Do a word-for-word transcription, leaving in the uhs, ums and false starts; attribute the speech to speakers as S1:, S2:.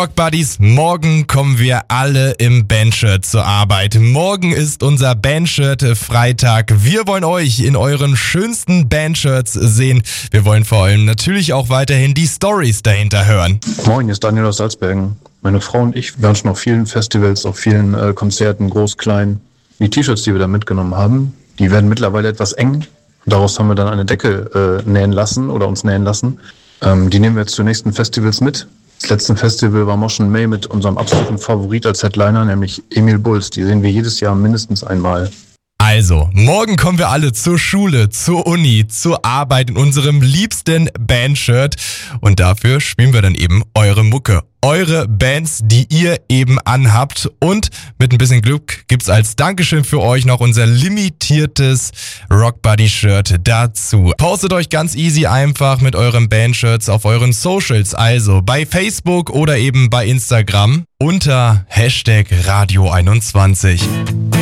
S1: Rock Buddies, morgen kommen wir alle im Bandshirt zur Arbeit. Morgen ist unser Bandshirt-Freitag. Wir wollen euch in euren schönsten Bandshirts sehen. Wir wollen vor allem natürlich auch weiterhin die Stories dahinter hören.
S2: Moin, hier ist Daniel aus Salzbergen. Meine Frau und ich waren schon auf vielen Festivals, auf vielen äh, Konzerten, groß, klein. Die T-Shirts, die wir da mitgenommen haben, die werden mittlerweile etwas eng. Daraus haben wir dann eine Decke äh, nähen lassen oder uns nähen lassen. Ähm, die nehmen wir jetzt zu nächsten Festivals mit. Das letzte Festival war Motion May mit unserem absoluten Favorit als Headliner, nämlich Emil Bulls. Die sehen wir jedes Jahr mindestens einmal.
S1: Also, morgen kommen wir alle zur Schule, zur Uni, zur Arbeit in unserem liebsten Bandshirt. Und dafür spielen wir dann eben eure Mucke. Eure Bands, die ihr eben anhabt. Und mit ein bisschen Glück gibt's als Dankeschön für euch noch unser limitiertes Rock Buddy Shirt dazu. Postet euch ganz easy einfach mit euren Bandshirts auf euren Socials. Also bei Facebook oder eben bei Instagram unter Hashtag Radio einundzwanzig.